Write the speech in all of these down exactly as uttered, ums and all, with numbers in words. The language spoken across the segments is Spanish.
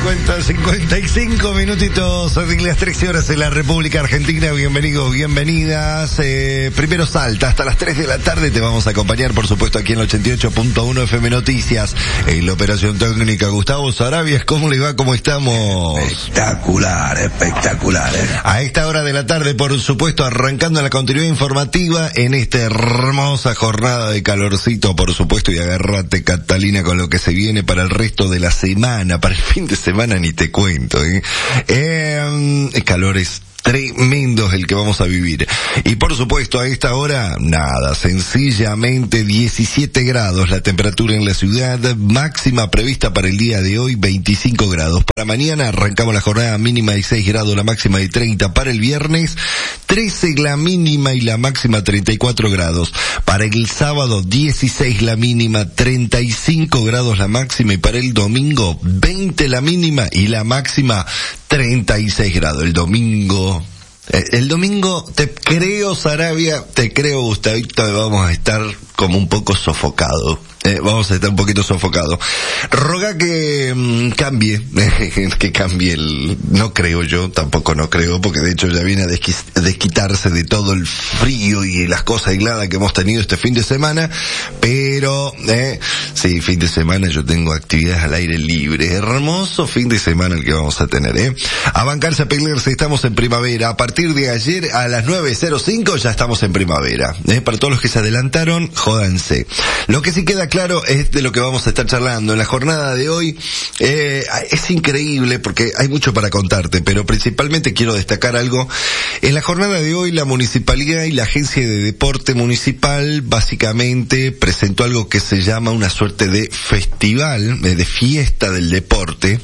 cincuenta, cincuenta y cinco minutitos de las trece horas en la República Argentina. Bienvenidos, bienvenidas. Eh, primero Salta, hasta las tres de la tarde te vamos a acompañar, por supuesto, aquí en el ochenta y ocho punto uno F M Noticias. En la operación técnica, Gustavo Sarabias, ¿cómo le va? ¿Cómo estamos? Espectacular, espectacular. ¿eh? A esta hora de la tarde, por supuesto, arrancando la continuidad informativa en esta hermosa jornada de calorcito, por supuesto, y agárrate, Catalina, con lo que se viene para el resto de la semana, para el fin de semana ni te cuento, ¿eh? Eh, calores tremendos el que vamos a vivir. Y por supuesto, a esta hora, nada, sencillamente diecisiete grados la temperatura en la ciudad, máxima prevista para el día de hoy veinticinco grados. Para mañana arrancamos la jornada mínima de seis grados, la máxima de treinta. Para el viernes, trece la mínima y la máxima treinta y cuatro grados. Para el sábado, dieciséis la mínima, treinta y cinco grados la máxima. Y para el domingo, veinte la mínima y la máxima treinta y seis grados. El domingo, eh, el domingo, te creo, Sarabia, te creo, Gustavito, vamos a estar como un poco sofocados. Eh, vamos a estar un poquito sofocados. Roga que mmm, cambie, que cambie el... No creo yo, tampoco no creo, porque de hecho ya viene a desqui- desquitarse de todo el frío y las cosas aisladas que hemos tenido este fin de semana, pero, eh, sí, fin de semana yo tengo actividades al aire libre. Hermoso fin de semana el que vamos a tener, eh. A bancarse, a pelearse, estamos en primavera. A partir de ayer a las nueve cero cinco ya estamos en primavera. Eh, para todos los que se adelantaron, jódanse. Lo que sí queda claro Claro, es de lo que vamos a estar charlando. En la jornada de hoy, eh, es increíble porque hay mucho para contarte, pero principalmente quiero destacar algo. En la jornada de hoy, la municipalidad y la agencia de deporte municipal básicamente presentó algo que se llama una suerte de festival, de fiesta del deporte,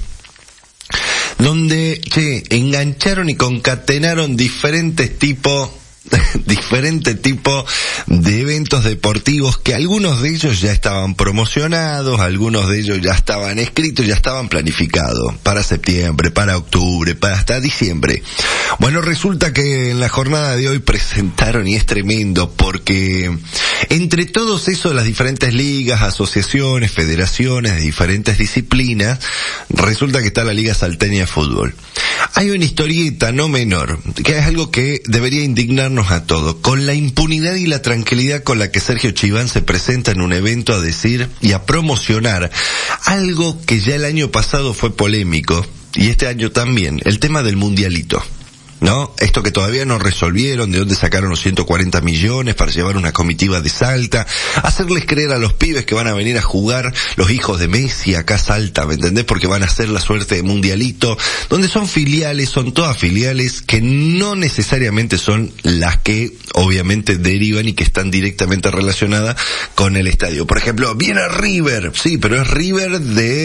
donde, che, engancharon y concatenaron diferentes tipos diferente tipo de eventos deportivos que algunos de ellos ya estaban promocionados, algunos de ellos ya estaban escritos, ya estaban planificados para septiembre, para octubre, para hasta diciembre. Bueno, resulta que en la jornada de hoy presentaron, y es tremendo, porque entre todos esos, las diferentes ligas, asociaciones, federaciones de diferentes disciplinas, resulta que está la Liga Salteña de Fútbol. Hay una historieta no menor, que es algo que debería indignarnos a todos, con la impunidad y la tranquilidad con la que Sergio Chiván se presenta en un evento a decir y a promocionar algo que ya el año pasado fue polémico, y este año también, el tema del mundialito. ¿No? Esto que todavía no resolvieron, de dónde sacaron los ciento cuarenta millones para llevar una comitiva de Salta, hacerles creer a los pibes que van a venir a jugar los hijos de Messi acá a Salta, ¿me entendés? Porque van a hacer la suerte de mundialito, donde son filiales, son todas filiales que no necesariamente son las que obviamente derivan y que están directamente relacionadas con el estadio. Por ejemplo, viene River, sí, pero es River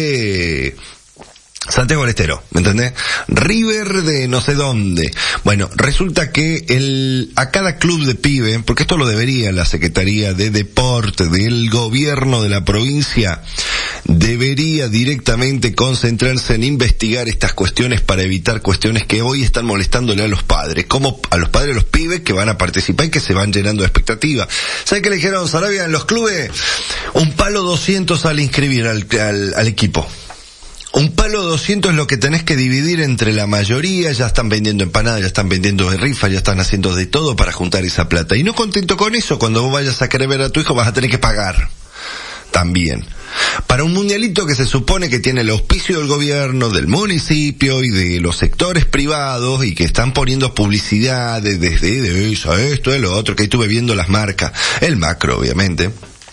de Santiago del Estero, ¿me entendés? River de no sé dónde. Bueno, resulta que el a cada club de pibe, porque esto lo debería la Secretaría de Deporte del gobierno de la provincia, debería directamente concentrarse en investigar estas cuestiones para evitar cuestiones que hoy están molestándole a los padres, como a los padres de los pibes que van a participar y que se van llenando de expectativa. ¿Sabe qué le dijeron, Sarabia, en los clubes? Un palo doscientos al inscribir al, al, al equipo. Un palo doscientos es lo que tenés que dividir entre la mayoría. Ya están vendiendo empanadas, ya están vendiendo rifas, ya están haciendo de todo para juntar esa plata. Y no contento con eso, cuando vos vayas a querer ver a tu hijo vas a tener que pagar también. Para un mundialito que se supone que tiene el auspicio del gobierno, del municipio y de los sectores privados, y que están poniendo publicidad desde de, de eso, esto, de lo otro, que estuve viendo las marcas, el macro obviamente.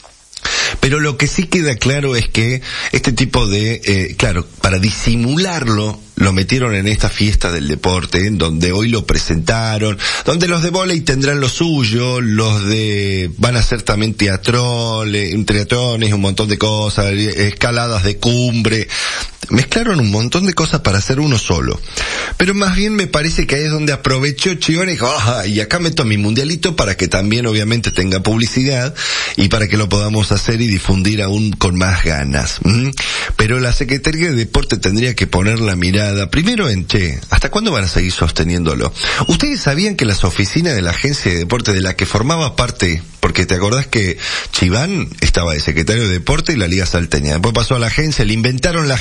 Pero lo que sí queda claro es que este tipo de, eh, claro, para disimularlo, lo metieron en esta fiesta del deporte, en donde hoy lo presentaron, donde los de vóley tendrán lo suyo, los de, van a hacer también teatrones, teatrones, un montón de cosas, escaladas de cumbre. Mezclaron un montón de cosas para hacer uno solo. Pero más bien me parece que ahí es donde aprovechó Chiván y dijo, ah, y acá meto mi mundialito para que también obviamente tenga publicidad y para que lo podamos hacer y difundir aún con más ganas. ¿Mm? Pero la Secretaría de Deporte tendría que poner la mirada primero en, che, ¿hasta cuándo van a seguir sosteniéndolo? ¿Ustedes sabían que las oficinas de la agencia de deporte de la que formaba parte, porque te acordás que Chiván estaba de secretario de deporte y la Liga Salteña, después pasó a la agencia, le inventaron la agencia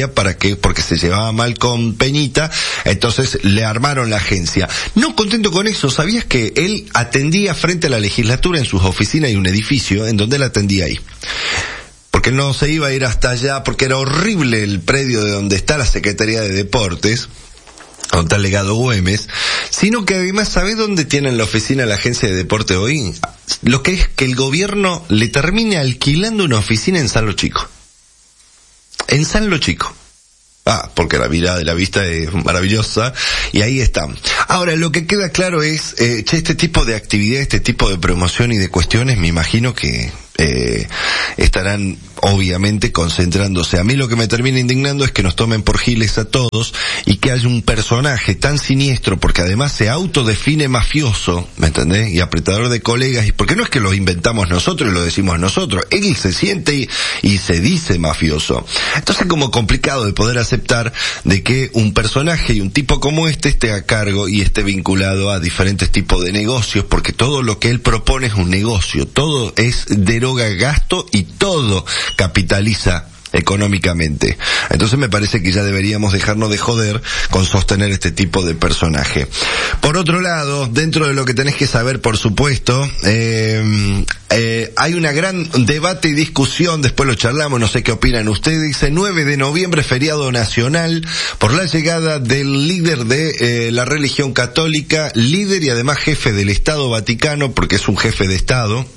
agencia para que, porque se llevaba mal con Peñita, entonces le armaron la agencia. No contento con eso, ¿sabías que él atendía frente a la legislatura en sus oficinas? Hay un edificio en donde él atendía ahí. Porque no se iba a ir hasta allá, porque era horrible el predio de donde está la Secretaría de Deportes, donde está el Legado Güemes, sino que además, ¿sabés dónde tienen la oficina de la agencia de deporte hoy? Lo que es que el gobierno le termine alquilando una oficina en San Lo Chico. En San Lo Chico. Ah, porque la mirada de la vista es maravillosa, y ahí está. Ahora, lo que queda claro es, eh, che, este tipo de actividad, este tipo de promoción y de cuestiones, me imagino que eh, estarán obviamente concentrándose. A mí lo que me termina indignando es que nos tomen por giles a todos y que haya un personaje tan siniestro, porque además se autodefine mafioso, ¿me entendés? Y apretador de colegas, y porque no es que lo inventamos nosotros y lo decimos nosotros, él se siente y, y se dice mafioso. Entonces, como complicado de poder aceptar de que un personaje y un tipo como este esté a cargo y esté vinculado a diferentes tipos de negocios, porque todo lo que él propone es un negocio, todo es deroga gasto y todo capitaliza económicamente. Entonces me parece que ya deberíamos dejarnos de joder con sostener este tipo de personaje. Por otro lado, dentro de lo que tenés que saber, por supuesto, eh, eh, hay una gran debate y discusión, después lo charlamos, no sé qué opinan ustedes. Dice nueve de noviembre, feriado nacional, por la llegada del líder de eh, la religión católica, líder y además jefe del Estado Vaticano, porque es un jefe de Estado.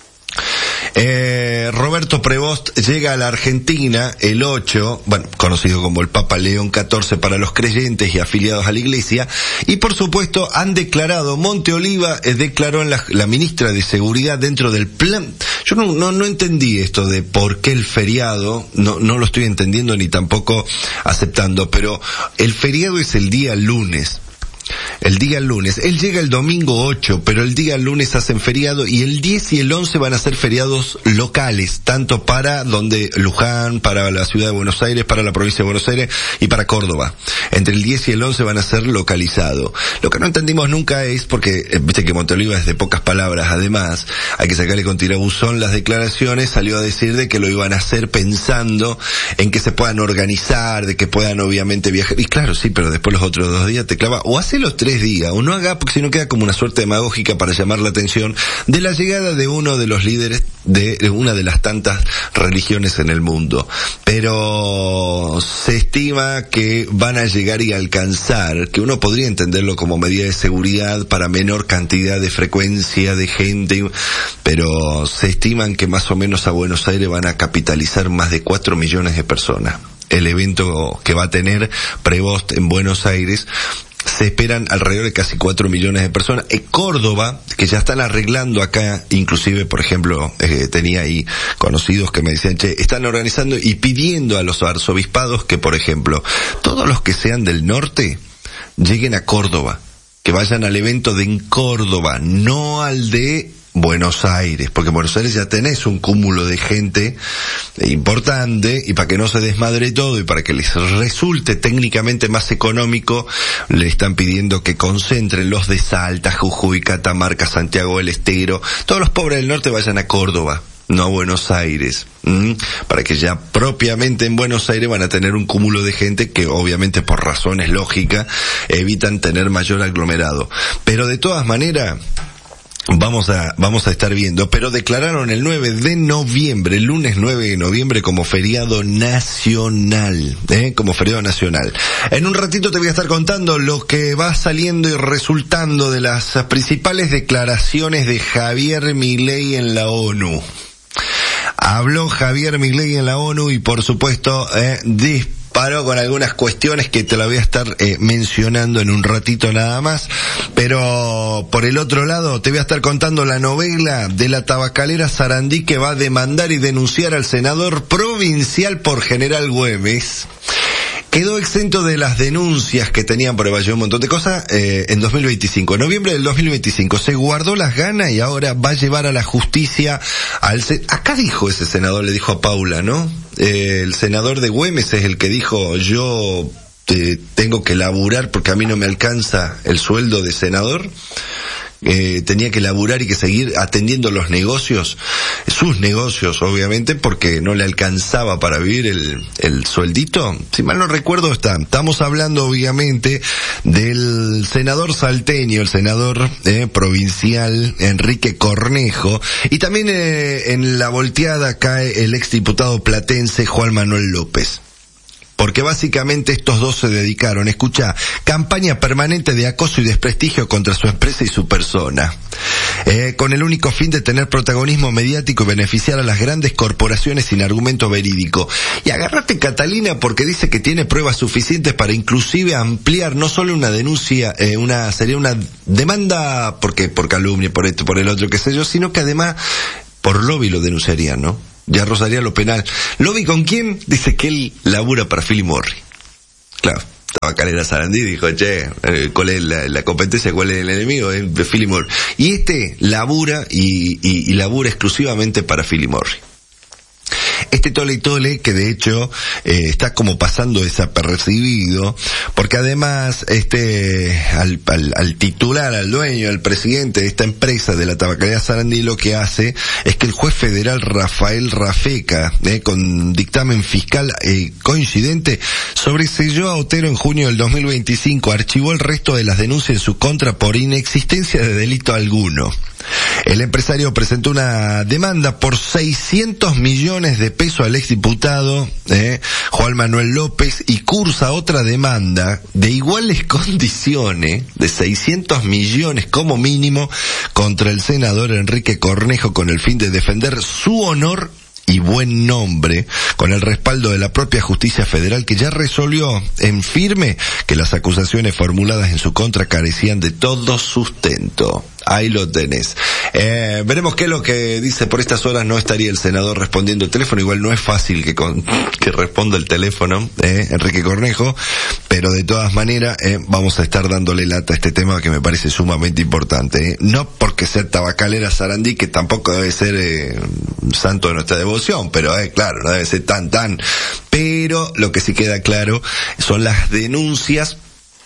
Eh, Roberto Prevost llega a la Argentina el ocho, bueno, conocido como el Papa León catorce para los creyentes y afiliados a la Iglesia, y por supuesto han declarado, Monte Oliva eh, declaró en la, la ministra de Seguridad dentro del plan. Yo no, no, no entendí esto de por qué el feriado, no, no lo estoy entendiendo ni tampoco aceptando, pero el feriado es el día lunes. El día lunes, él llega el domingo ocho, pero el día lunes hacen feriado, y el diez y el once van a ser feriados locales, tanto para donde Luján, para la ciudad de Buenos Aires, para la provincia de Buenos Aires y para Córdoba. Entre el diez y el once van a ser localizados. Lo que no entendimos nunca es, porque eh, viste que Montoliva es de pocas palabras, además, hay que sacarle con tirabuzón las declaraciones, salió a decir de que lo iban a hacer pensando en que se puedan organizar, de que puedan obviamente viajar, y claro, sí, pero después los otros dos días te clava, o hace los tres días, o no haga, porque si no queda como una suerte demagógica para llamar la atención de la llegada de uno de los líderes de una de las tantas religiones en el mundo. Pero se estima que van a llegar y alcanzar, que uno podría entenderlo como medida de seguridad para menor cantidad de frecuencia de gente, pero se estiman que más o menos a Buenos Aires van a capitalizar más de cuatro millones de personas. El evento que va a tener Prevost en Buenos Aires, se esperan alrededor de casi cuatro millones de personas. En Córdoba, que ya están arreglando acá, inclusive, por ejemplo, eh, tenía ahí conocidos que me decían, che, están organizando y pidiendo a los arzobispados que, por ejemplo, todos los que sean del norte lleguen a Córdoba, que vayan al evento de en Córdoba, no al de Buenos Aires, porque en Buenos Aires ya tenés un cúmulo de gente importante, y para que no se desmadre todo y para que les resulte técnicamente más económico, le están pidiendo que concentren los de Salta, Jujuy, Catamarca, Santiago del Estero, todos los pobres del norte vayan a Córdoba, no a Buenos Aires, ¿m? Para que ya propiamente en Buenos Aires van a tener un cúmulo de gente que obviamente por razones lógicas evitan tener mayor aglomerado. Pero de todas maneras, Vamos a, vamos a estar viendo, pero declararon el nueve de noviembre, el lunes nueve de noviembre como feriado nacional, ¿eh? Como feriado nacional. En un ratito te voy a estar contando lo que va saliendo y resultando de las principales declaraciones de Javier Milei en la ONU. Habló Javier Milei en la ONU y por supuesto, eh, disparó Paro con algunas cuestiones que te la voy a estar eh, mencionando en un ratito nada más, pero por el otro lado te voy a estar contando la novela de la tabacalera Sarandí, que va a demandar y denunciar al senador provincial por General Güemes. Quedó exento de las denuncias que tenían por evasión, un montón de cosas, eh, en dos mil veinticinco. En noviembre del dos mil veinticinco se guardó las ganas y ahora va a llevar a la justicia al... Se- Acá dijo ese senador, le dijo a Paula, ¿no? Eh, el senador de Güemes es el que dijo, yo eh, tengo que laburar porque a mí no me alcanza el sueldo de senador. eh, tenía que laburar y que seguir atendiendo los negocios, sus negocios obviamente, porque no le alcanzaba para vivir el, el sueldito. Si mal no recuerdo, está, estamos hablando obviamente del senador salteño, el senador eh, provincial Enrique Cornejo, y también eh, en la volteada cae el exdiputado platense Juan Manuel López. Porque básicamente estos dos se dedicaron, escucha, campaña permanente de acoso y desprestigio contra su empresa y su persona, eh, con el único fin de tener protagonismo mediático y beneficiar a las grandes corporaciones sin argumento verídico. Y agárrate, Catalina, porque dice que tiene pruebas suficientes para inclusive ampliar no solo una denuncia, eh, una sería una demanda porque por calumnia, por esto, por el otro, qué sé yo, sino que además por lobby lo denunciarían, ¿no? Ya rozaría lo penal. ¿Lobby con quién? Dice que él labura para Philip Morris. Claro, Tabacalera Sarandí dijo, che, ¿cuál es la, la competencia? ¿Cuál es el enemigo? Es de Philip Morris. Y este labura y, y, y labura exclusivamente para Philip Morris. Este tole y tole que de hecho eh, está como pasando desapercibido, porque además este al, al, al titular, al dueño, al presidente de esta empresa de la Tabacalera Sarandí, lo que hace es que el juez federal Rafael Rafeca, eh, con dictamen fiscal eh, coincidente, sobreseyó a Otero en junio del dos mil veinticinco, archivó el resto de las denuncias en su contra por inexistencia de delito alguno. El empresario presentó una demanda por seiscientos millones de pesos al exdiputado eh, Juan Manuel López, y cursa otra demanda de iguales condiciones de seiscientos millones como mínimo contra el senador Enrique Cornejo, con el fin de defender su honor y buen nombre, con el respaldo de la propia justicia federal, que ya resolvió en firme que las acusaciones formuladas en su contra carecían de todo sustento. Ahí lo tenés. Eh, veremos qué es lo que dice. Por estas horas no estaría el senador respondiendo el teléfono. Igual no es fácil que con, que responda el teléfono, eh, Enrique Cornejo, pero de todas maneras, eh, vamos a estar dándole lata a este tema que me parece sumamente importante, eh. No porque ser Tabacalera Sarandí, que tampoco debe ser, eh, santo de nuestra devoción, pero, eh, claro, no debe ser tan, tan. Pero lo que sí queda claro son las denuncias,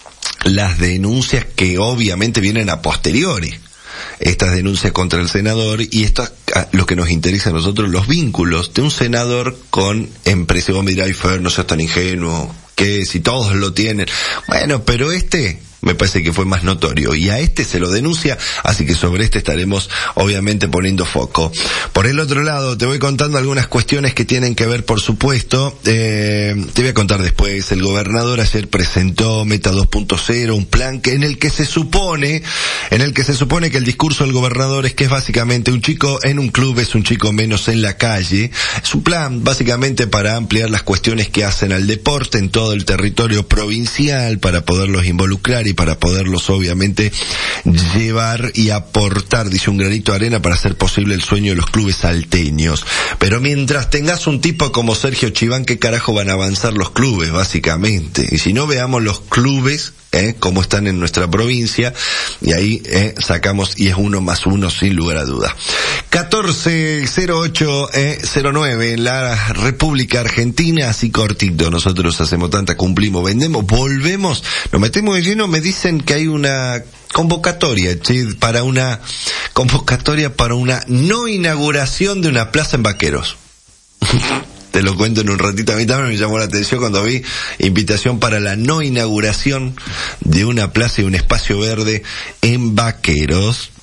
las denuncias que obviamente vienen a posteriori. Estas denuncias contra el senador, y esto es lo que nos interesa a nosotros, los vínculos de un senador con empresas. Vos me dirás, Fer, no seas tan ingenuo, que si todos lo tienen. Bueno, pero este me parece que fue más notorio, y a este se lo denuncia, así que sobre este estaremos obviamente poniendo foco. Por el otro lado, te voy contando algunas cuestiones que tienen que ver, por supuesto, eh, te voy a contar después. El gobernador ayer presentó Meta dos punto cero, un plan que en el que se supone, en el que se supone que el discurso del gobernador es que es básicamente un chico en un club es un chico menos en la calle. Es un plan básicamente para ampliar las cuestiones que hacen al deporte en todo el territorio provincial, para poderlos involucrar y para poderlos obviamente llevar y aportar, dice, un granito de arena para hacer posible el sueño de los clubes salteños. Pero mientras tengas un tipo como Sergio Chiván, ¿qué carajo van a avanzar los clubes, básicamente? Y si no, veamos los clubes eh, como están en nuestra provincia, y ahí eh, sacamos, y es uno más uno sin lugar a duda. catorce cero ocho cero nueve en la República Argentina, así cortito. Nosotros hacemos tanta, cumplimos, vendemos, volvemos, nos metemos de lleno. Me dicen que hay una convocatoria, che, para una convocatoria para una no inauguración de una plaza en Vaqueros. Te lo cuento en un ratito. A mí también me llamó la atención cuando vi invitación para la no inauguración de una plaza y un espacio verde en Vaqueros.